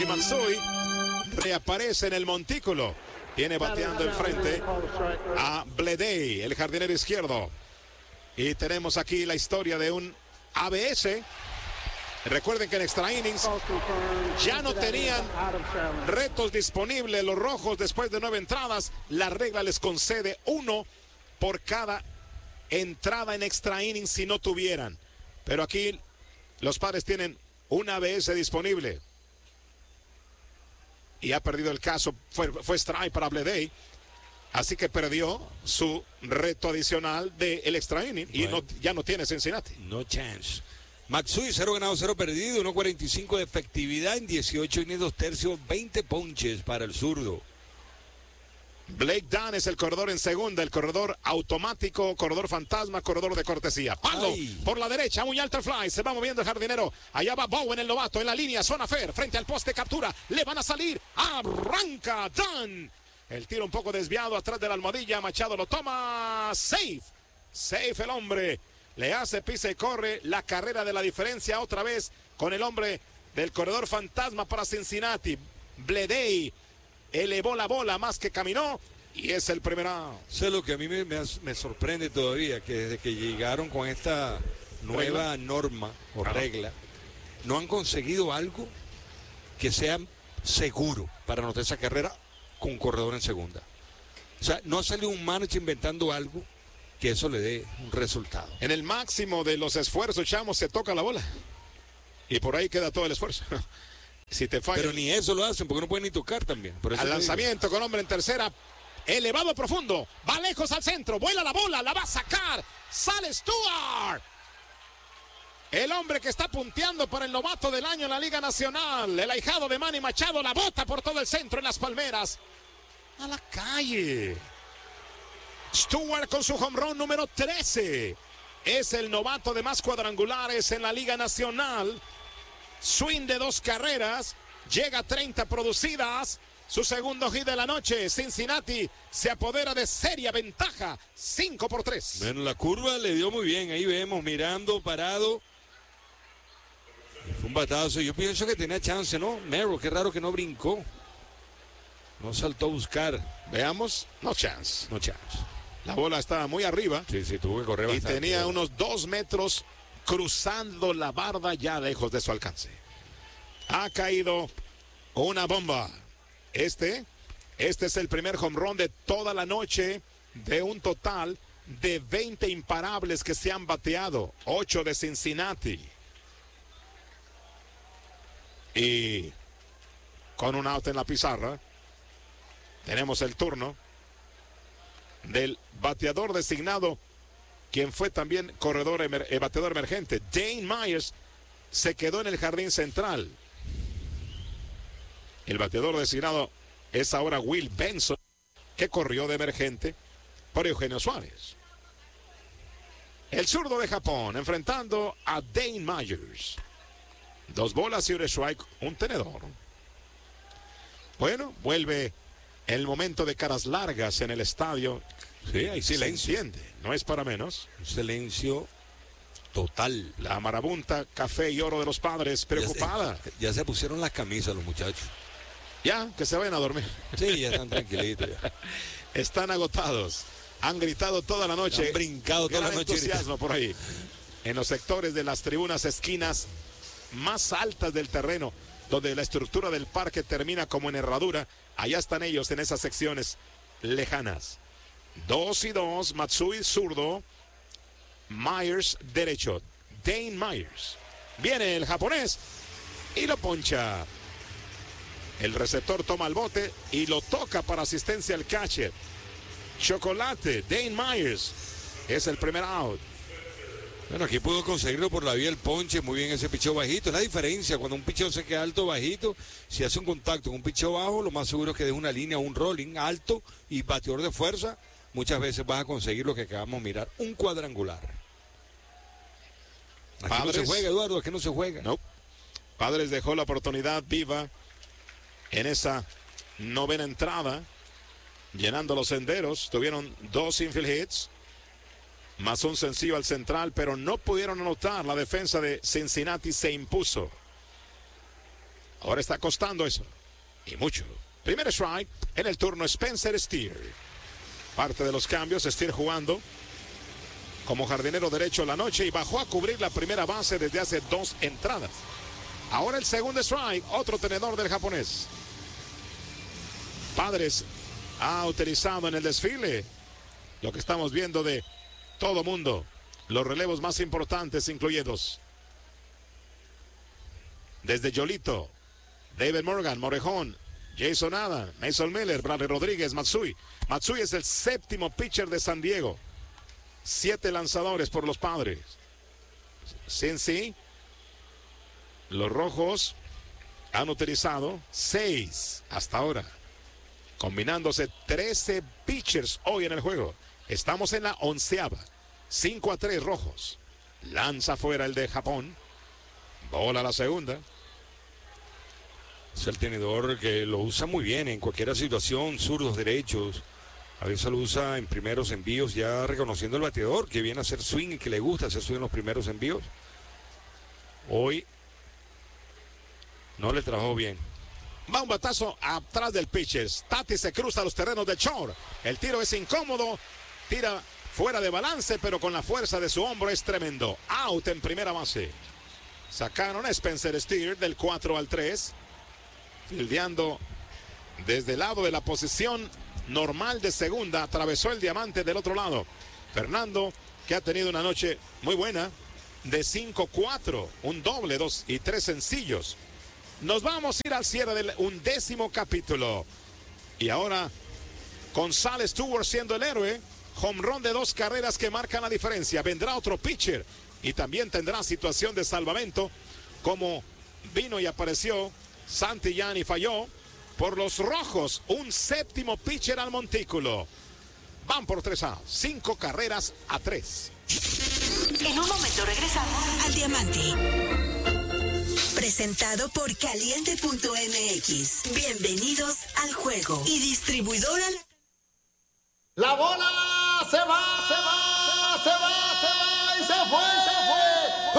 Matsui reaparece en el montículo. Viene bateando enfrente a Bleday, el jardinero izquierdo. Y tenemos aquí la historia de un ABS. Recuerden que en extra innings ya no tenían retos disponibles los rojos después de 9 entradas. La regla les concede 1 por cada entrada en extra innings si no tuvieran. Pero aquí los Padres tienen un ABS disponible. Y ha perdido el caso, fue strike para Bleday. Así que perdió su reto adicional del extra inning. Bueno, y ya no tiene Cincinnati. No chance. Matsui, 0 ganado, 0 perdido, 1.45 de efectividad en 18 innings, 2 tercios, 20 ponches para el zurdo. Blake Dunn es el corredor en segunda, el corredor automático, corredor fantasma, corredor de cortesía. Palo por la derecha, muy alto el fly, se va moviendo el jardinero. Allá va Bowen, el novato, en la línea, zona fair, frente al poste, captura, le van a salir, arranca Dunn. El tiro un poco desviado atrás de la almohadilla, Machado lo toma, safe el hombre. Le hace pisa y corre, la carrera de la diferencia otra vez con el hombre del corredor fantasma para Cincinnati. Bleday elevó la bola más que caminó y es el primer out. Sé lo que a mí me sorprende todavía, que desde que llegaron con esta nueva norma o regla, no han conseguido algo que sea seguro para anotar esa carrera con un corredor en segunda. O sea, no ha salido un manager inventando algo que eso le dé un resultado. En el máximo de los esfuerzos, Chamo, se toca la bola y por ahí queda todo el esfuerzo. Si te falla. Pero ni eso lo hacen porque no pueden ni tocar también. Al lanzamiento con hombre en tercera, elevado profundo, va lejos al centro, vuela la bola, la va a sacar, sale Stuart. El hombre que está punteando para el novato del año en la Liga Nacional, el ahijado de Manny Machado, la bota por todo el centro en las palmeras. A la calle. Stuart con su home run número 13. Es el novato de más cuadrangulares en la Liga Nacional. Swing de 2 carreras, llega a 30 producidas, su segundo hit de la noche. Cincinnati se apodera de seria ventaja, 5-3. Bueno, la curva le dio muy bien, ahí vemos, mirando, parado. Fue un batazo, yo pienso que tenía chance, ¿no? Merrill, qué raro que no brincó. No saltó a buscar. Veamos, no chance. No chance. La bola estaba muy arriba. Sí, tuvo que correr bastante. Y tenía unos 2 metros cruzando la barda ya lejos de su alcance. Ha caído una bomba. Este es el primer home run de toda la noche, de un total de 20 imparables que se han bateado, 8 de Cincinnati. Y con un out en la pizarra, tenemos el turno del bateador designado, quien fue también bateador emergente. Dane Myers se quedó en el jardín central. El bateador designado es ahora Will Benson, que corrió de emergente por Eugenio Suárez. El zurdo de Japón enfrentando a Dane Myers. 2 bolas y un strike, un tenedor. Bueno, vuelve el momento de caras largas en el estadio. Sí, hay silencio. Se entiende, no es para menos. Un silencio total. La marabunta café y oro de los Padres preocupada. Ya se pusieron las camisas los muchachos. Ya, que se vayan a dormir. Sí, ya están tranquilitos. Ya. Están agotados. Han gritado toda la noche. Han brincado toda la noche. Entusiasmo por ahí. En los sectores de las tribunas esquinas más altas del terreno, donde la estructura del parque termina como en herradura, allá están ellos en esas secciones lejanas. 2-2, Matsui zurdo, Myers derecho. Dane Myers. Viene el japonés y lo poncha. El receptor toma el bote y lo toca para asistencia al catcher. Chocolate, Dane Myers. Es el primer out. Bueno, aquí pudo conseguirlo por la vía del ponche, muy bien ese picheo bajito. Es la diferencia, cuando un picheo se queda alto o bajito, si hace un contacto con un picheo bajo, lo más seguro es que deje una línea, un rolling alto y bateador de fuerza, muchas veces vas a conseguir lo que acabamos de mirar, un cuadrangular. Aquí no se juega, Eduardo, aquí no se juega. No. Padres dejó la oportunidad viva en esa novena entrada, llenando los senderos. Tuvieron 2 infield hits, más un sencillo al central, pero no pudieron anotar. La defensa de Cincinnati se impuso. Ahora está costando eso. Y mucho. Primer strike en el turno Spencer Steer. Parte de los cambios, Steer jugando como jardinero derecho la noche y bajó a cubrir la primera base desde hace 2 entradas. Ahora el segundo strike, otro tenedor del japonés. Padres ha utilizado en el desfile lo que estamos viendo de todo mundo. Los relevos más importantes incluidos. Desde Yolito, David Morgan, Morejón, Jason Adam, Mason Miller, Bradley Rodríguez, Matsui. Matsui es el 7º pitcher de San Diego. 7 lanzadores por los Padres. Cincy. Los Rojos han utilizado 6 hasta ahora. Combinándose 13 pitchers hoy en el juego. Estamos en la 11ª. 5-3 Rojos. Lanza fuera el de Japón. Bola la segunda. Es el tenedor que lo usa muy bien en cualquier situación, zurdos, derechos. A veces lo usa en primeros envíos, ya reconociendo el bateador que viene a hacer swing y que le gusta hacer swing en los primeros envíos. Hoy no le trabajó bien. Va un batazo atrás del pitcher. Tati se cruza los terrenos del short. El tiro es incómodo. Tira fuera de balance, pero con la fuerza de su hombro es tremendo. Out en primera base. Sacaron a Spencer Steer del 4 al 3. Fildeando desde el lado de la posición normal de segunda. Atravesó el diamante del otro lado. Fernando, que ha tenido una noche muy buena. De 5-4. Un doble, 2 y 3 sencillos. Nos vamos a ir al cierre del 11º capítulo. Y ahora, con Sal Stewart siendo el héroe, home run de 2 carreras que marcan la diferencia. Vendrá otro pitcher y también tendrá situación de salvamento, como vino y apareció Santillán y falló. Por los Rojos, un 7º pitcher al montículo. Van por 3 outs, 5 carreras a 3. En un momento regresamos al Diamante. Presentado por Caliente.mx. Bienvenidos al juego. Y distribuidora La bola.